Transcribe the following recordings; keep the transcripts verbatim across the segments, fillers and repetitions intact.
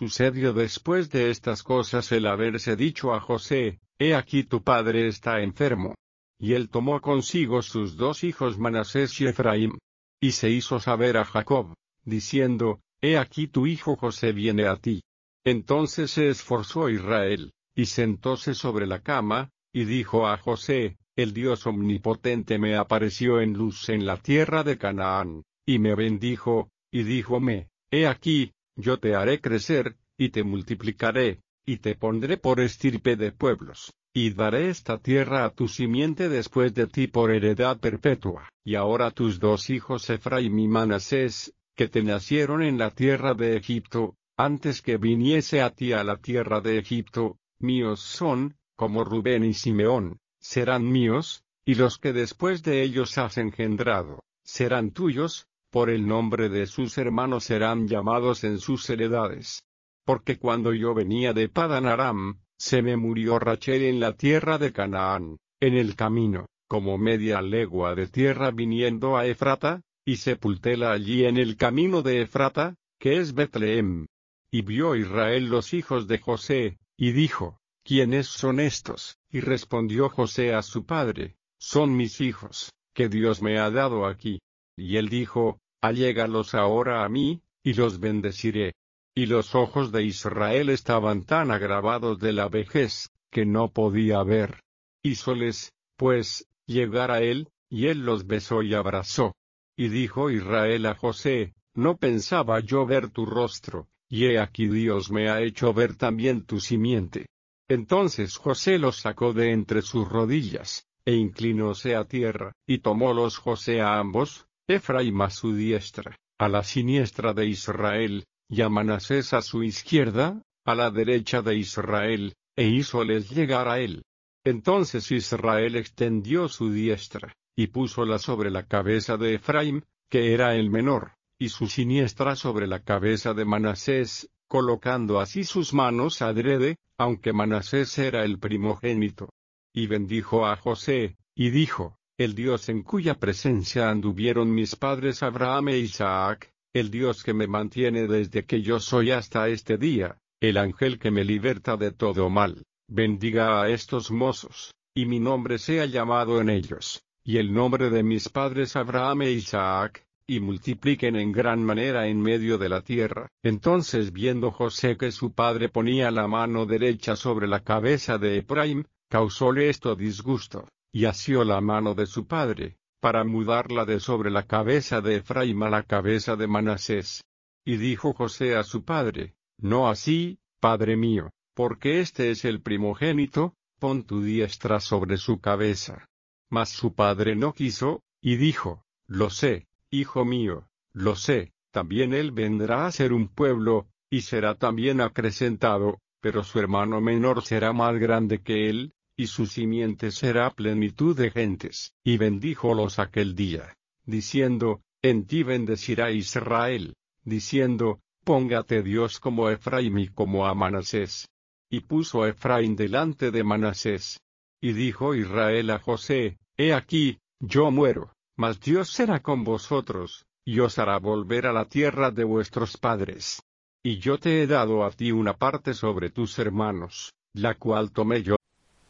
sucedió después de estas cosas el haberse dicho a José, he aquí tu padre está enfermo. Y él tomó consigo sus dos hijos Manasés y Efraín. Y se hizo saber a Jacob, diciendo, he aquí tu hijo José viene a ti. Entonces se esforzó Israel, y sentóse sobre la cama, y dijo a José, el Dios omnipotente me apareció en luz en la tierra de Canaán, y me bendijo, y díjome, he aquí, yo te haré crecer, y te multiplicaré, y te pondré por estirpe de pueblos, y daré esta tierra a tu simiente después de ti por heredad perpetua. Y ahora tus dos hijos Efraín y Manasés, que te nacieron en la tierra de Egipto, antes que viniese a ti a la tierra de Egipto, míos son, como Rubén y Simeón, serán míos, y los que después de ellos has engendrado, serán tuyos, por el nombre de sus hermanos serán llamados en sus heredades. Porque cuando yo venía de Padan Aram, se me murió Rachel en la tierra de Canaán, en el camino, como media legua de tierra viniendo a Efrata, y sepultéla allí en el camino de Efrata, que es Betlehem. Y vio Israel los hijos de José, y dijo, ¿quiénes son estos? Y respondió José a su padre, son mis hijos, que Dios me ha dado aquí. Y él dijo, allégalos ahora a mí, y los bendeciré. Y los ojos de Israel estaban tan agravados de la vejez, que no podía ver. Hízoles, pues, llegar a él, y él los besó y abrazó. Y dijo Israel a José, no pensaba yo ver tu rostro, y he aquí Dios me ha hecho ver también tu simiente. Entonces José los sacó de entre sus rodillas, e inclinóse a tierra, y tomólos José a ambos, Efraín a su diestra, a la siniestra de Israel, y a Manasés a su izquierda, a la derecha de Israel, e hízoles llegar a él. Entonces Israel extendió su diestra, y púsola sobre la cabeza de Efraín, que era el menor, y su siniestra sobre la cabeza de Manasés, colocando así sus manos adrede, aunque Manasés era el primogénito. Y bendijo a José, y dijo, el Dios en cuya presencia anduvieron mis padres Abraham e Isaac, el Dios que me mantiene desde que yo soy hasta este día, el ángel que me liberta de todo mal, bendiga a estos mozos, y mi nombre sea llamado en ellos, y el nombre de mis padres Abraham e Isaac, y multipliquen en gran manera en medio de la tierra. Entonces viendo José que su padre ponía la mano derecha sobre la cabeza de Efraín, causóle esto disgusto, y asió la mano de su padre, para mudarla de sobre la cabeza de Efraín a la cabeza de Manasés. Y dijo José a su padre, no así, padre mío, porque este es el primogénito, pon tu diestra sobre su cabeza. Mas su padre no quiso, y dijo, lo sé, hijo mío, lo sé, también él vendrá a ser un pueblo, y será también acrecentado, pero su hermano menor será más grande que él, y su simiente será plenitud de gentes. Y bendíjolos aquel día, diciendo, en ti bendecirá Israel, diciendo, póngate Dios como a Efraín y como a Manasés. Y puso a Efraín delante de Manasés. Y dijo Israel a José, he aquí, yo muero, mas Dios será con vosotros, y os hará volver a la tierra de vuestros padres. Y yo te he dado a ti una parte sobre tus hermanos, la cual tomé yo.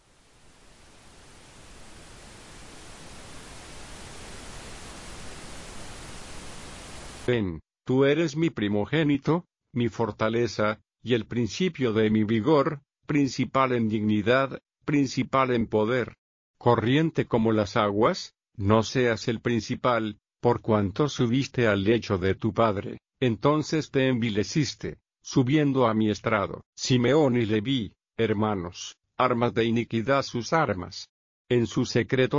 Ven, tú eres mi primogénito, mi fortaleza, y el principio de mi vigor, principal en dignidad, principal en poder. Corriente como las aguas, no seas el principal, por cuanto subiste al lecho de tu padre, entonces te envileciste, subiendo a mi estrado. Simeón y Leví, hermanos, armas de iniquidad sus armas. En su secreto